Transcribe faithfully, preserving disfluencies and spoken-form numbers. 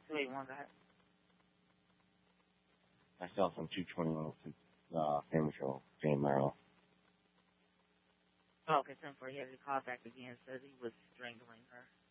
two eight one, go ahead. Myself from two twenty-one, uh, Family Show, Jane Merrill. Oh, okay, ten four. He had to call back again, says he was strangling her.